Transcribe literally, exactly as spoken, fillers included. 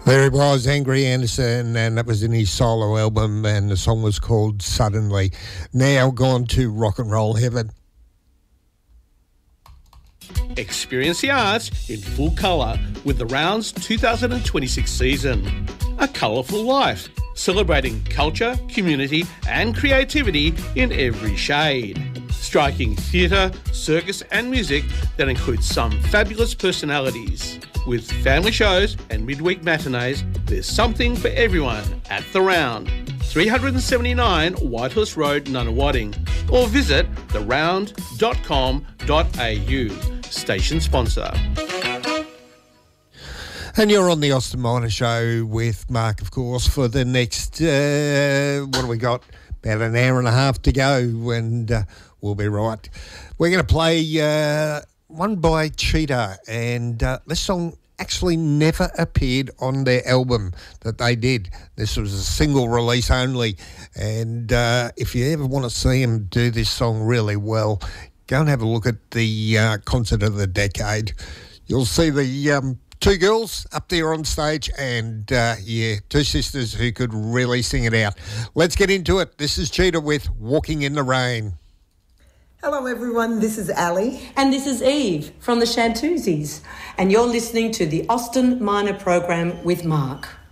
There he was, Angry Anderson, and that was in his solo album, and the song was called Suddenly. Now gone to rock and roll heaven. Experience the arts in full colour with the Rounds two thousand twenty-six season. A colourful life, celebrating culture, community and creativity in every shade. Striking theatre, circus and music that includes some fabulous personalities. With family shows and midweek matinees, there's something for everyone at The Round. three seventy-nine Whitehorse Road, Nunawading, or visit the round dot com dot a u. Station sponsor. And you're on the Austin Minor Show with Mark, of course, for the next, uh, what do we got? About an hour and a half to go, and uh, we'll be right. We're going to play uh, one by Cheetah, and uh, this song actually never appeared on their album that they did. This was a single release only, and uh, if you ever want to see them do this song really well, go and have a look at the uh, concert of the decade. You'll see the um, two girls up there on stage, and uh, yeah, two sisters who could really sing it out. Let's get into it. This is Cheetah with Walking in the Rain. Hello everyone, this is Ali. And this is Eve from the Shantuzis. And you're listening to the Austin Minor Program with Mark.